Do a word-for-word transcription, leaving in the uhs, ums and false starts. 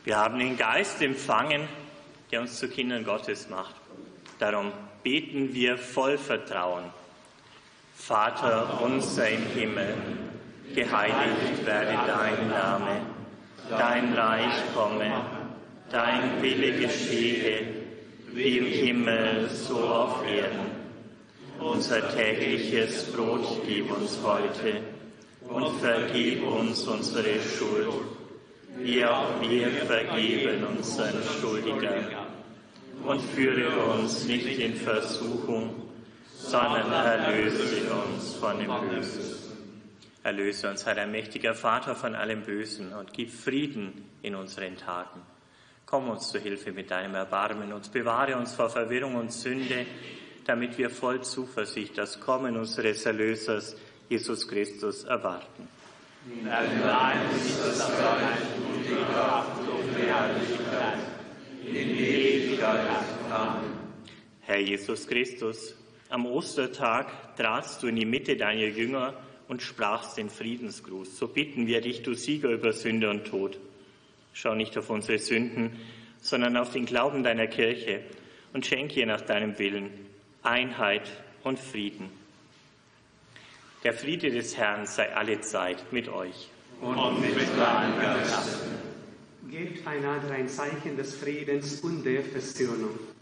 Wir haben den Geist empfangen, der uns zu Kindern Gottes macht. Darum beten wir voll Vertrauen. Vater unser im Himmel, geheiligt werde dein Name, dein Reich komme, dein Wille geschehe, wie im Himmel, so auf Erden. Unser tägliches Brot gib uns heute und vergib uns unsere Schuld, wie auch wir vergeben unseren Schuldigern. Und führe uns nicht in Versuchung, sondern erlöse uns von dem Bösen. Erlöse uns, Herr, ein mächtiger Vater, von allem Bösen und gib Frieden in unseren Tagen. Komm uns zu Hilfe mit deinem Erbarmen und bewahre uns vor Verwirrung und Sünde, damit wir voll Zuversicht das Kommen unseres Erlösers, Jesus Christus, erwarten. Dein ist das Reich und die Kraft und die Herrlichkeit in Ewigkeit. Amen. Herr Jesus Christus, am Ostertag tratst du in die Mitte deiner Jünger und sprachst den Friedensgruß. So bitten wir dich, du Sieger über Sünde und Tod. Schau nicht auf unsere Sünden, sondern auf den Glauben deiner Kirche und schenke ihr nach deinem Willen Einheit und Frieden. Der Friede des Herrn sei allezeit mit euch. Und mit deinem Geist. Gebt einander ein Zeichen des Friedens und der Versöhnung.